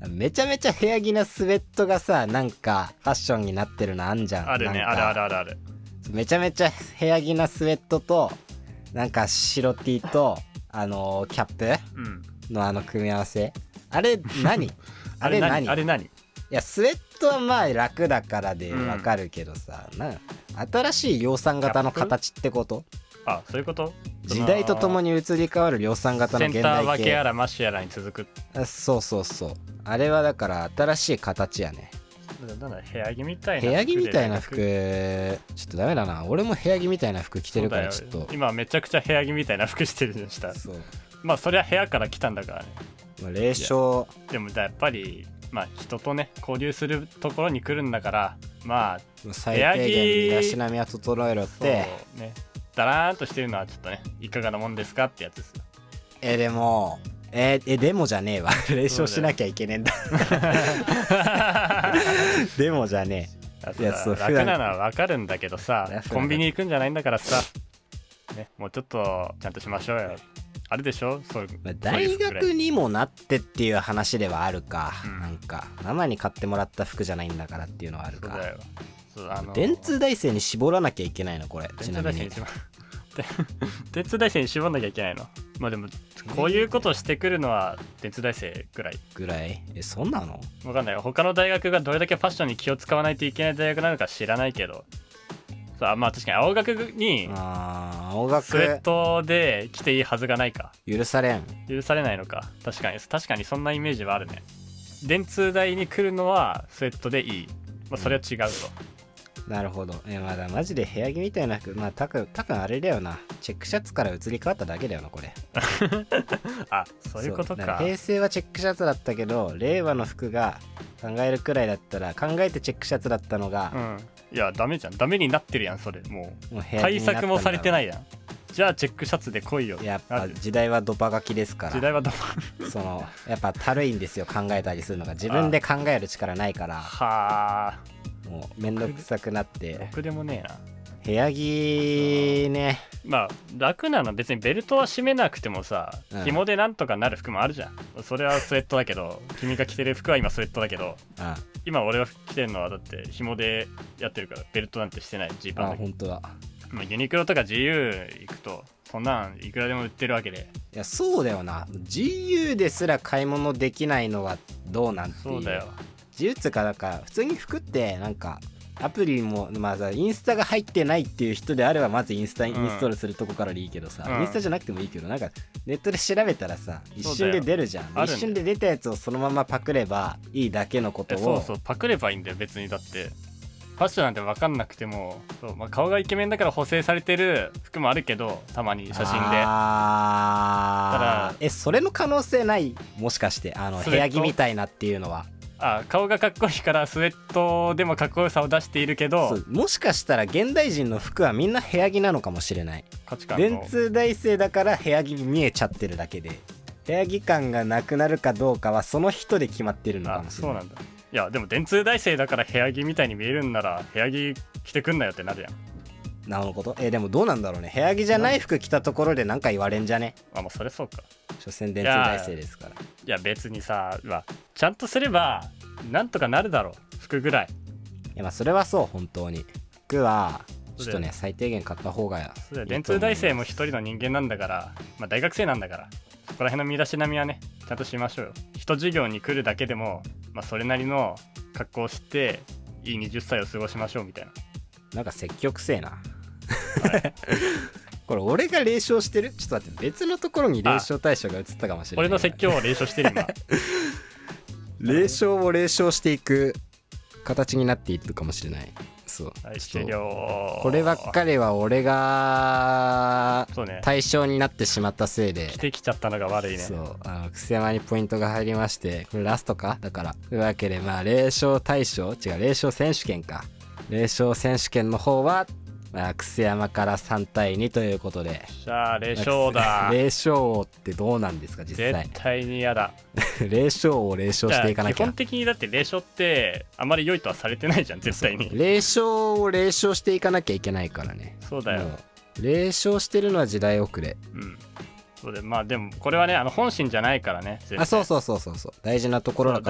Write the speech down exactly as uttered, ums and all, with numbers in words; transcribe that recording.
めちゃめちゃ部屋着なスウェットがさ、なんかファッションになってるのあんじゃん。 あるね、あるあるあるある。 めちゃめちゃ部屋着なスウェットとなんか白 T とあのー、キャップのあの組み合わせ、あれ何あれ何あれ何。いやスウェットはまあ楽だからでわかるけどさ、うん、な新しい量産型の形ってこと？ あ、そういうこと？ 時代とともに移り変わる量産型の現代系、 センター分けやらマッシュやらに続く。 あ、そうそうそう、あれはだから新しい形やね。 なんだ部屋着みたいな服。 部屋着みたいな服ちょっとダメだな。俺も部屋着みたいな服着てるからちょっと今めちゃくちゃ部屋着みたいな服してるじゃん。したそう、まあそりゃ部屋から来たんだからね。 まあ、霊障でもやっぱりまあ人とね交流するところに来るんだから、まあ最低限身だしなみは整えろって。 そうね、だらーんとしてるのはちょっとねいかがなもんですかってやつですよ。 えでもえー、えでもじゃねえわ霊障しなきゃいけねえんだでもじゃねえ。いやそう楽なのは分かるんだけどさ、コンビニ行くんじゃないんだからさ、ね、もうちょっとちゃんとしましょうよ。あるでしょそういう、まあ、 大学にもなってっていう話ではあるか、うん、なんかママに買ってもらった服じゃないんだからっていうのはあるか。そうだよ。そう、あのー、電通大生に絞らなきゃいけないのこれ。ちなみに電通大生に絞んなきゃいけないの。まあでもこういうことをしてくるのは電通大生ぐらいぐらい。え、そんなの分かんないよ。他の大学がどれだけファッションに気を使わないといけない大学なのか知らないけどさあ、まあ確かに青学にあ青学スウェットで着ていいはずがないか。 許されん許されないのか。確かに確かにそんなイメージはあるね。電通大に来るのはスウェットでいい、まあ、それは違うと、 うん、なるほど。えまだマジで部屋着みたいな服、まあ多分多分あれだよな、チェックシャツから移り変わっただけだよなこれあ、そういうこと か, か平成はチェックシャツだったけど令和の服が考えるくらいだったら考えてチェックシャツだったのが、 うん、いやダメじゃん。ダメになってるやんそれ。もう, もう対策もされてないやん。じゃあチェックシャツで来いよ。 やっぱ時代はドパ書きですから。 時代はドパそのやっぱたるいんですよ考えたりするのが。自分で考える力ないからはあ、 もうめんどくさくなって。 僕でもねえな部屋着ね。 まあ楽なの別にベルトは締めなくてもさ、うん、紐でなんとかなる服もあるじゃん。それはスウェットだけど君が着てる服は今スウェットだけど、うん、今俺が着てるのはだって紐でやってるからベルトなんてしてない。ジーパンだけ。 あ、本当だ。 まあ、ユニクロとか ジーユー 行くとそんなんいくらでも売ってるわけで。 いやそうだよな。 ジーユー ですら買い物できないのはどうなんていう。 そうだよ。 ジーユー っつうかなんか普通に服ってなんかアプリもまあインスタが入ってないっていう人であればまずインスタインストールするとこからでいいけどさ、うん、インスタじゃなくてもいいけどなんかネットで調べたらさ一瞬で出るじゃん。一瞬で出たやつをそのままパクればいいだけのことを。 そうそうパクればいいんだよ別に。だってファッションなんて分かんなくてもそう、まあ、顔がイケメンだから補正されてる服もあるけどたまに写真で。 あただえそれの可能性ない？もしかしてあの部屋着みたいなっていうのは。 あ顔がかっこいいからスウェットでもかっこよさを出しているけど、 もしかしたら現代人の服はみんな部屋着なのかもしれない。 価値観の電通大生だから部屋着に見えちゃってるだけで部屋着感がなくなるかどうかはその人で決まってるのかもしれない。 あそうなんだ。いやでも電通大生だから部屋着みたいに見えるんなら部屋着着てくんなよってなるやん。 なるほど。えー、でもどうなんだろうね。部屋着じゃない服着たところで何か言われんじゃね。 あ、もうそれそうか。 所詮電通大生ですから。いや、いや別にさ、まあ、ちゃんとすればなんとかなるだろう服ぐらい。 いやまあそれはそう本当に。服はちょっとね最低限買った方がいい。 そうだよ。電通大生も一人の人間なんだから、まあ、大学生なんだからそこら辺の身だしなみはねちゃんとしましょうよ。一授業に来るだけでも、まあ、それなりの格好をしていいはたちを過ごしましょうみたいな。 なんか積極性な、はい、これ俺が霊障してる？ちょっと待って、別のところに霊障対象が移ったかもしれない。 俺の説教を霊障してる今霊障を霊障していく形になっていくかもしれない。そう、 はい、終了。 こればっかりは俺が対象になってしまったせいで、 着てきちゃったのが悪いね。 そうあのくせ山にポイントが入りまして、これラストかだから。というわけでまあ霊障対象違う霊障選手権か霊障選手権の方は、まあ、くせ山からさんたいにということで。 じゃあ霊障だ。 霊障ってどうなんですか実際。 絶対に嫌だ霊障を霊障していかなきゃ。 基本的にだって霊障ってあまり良いとはされてないじゃん絶対に。 霊障を霊障していかなきゃいけないからね。 そうだよ。 霊障してるのは時代遅れ。 うん。そうでまあでもこれはねあの本心じゃないからね。 あそうそうそうそうそう大事なところだから。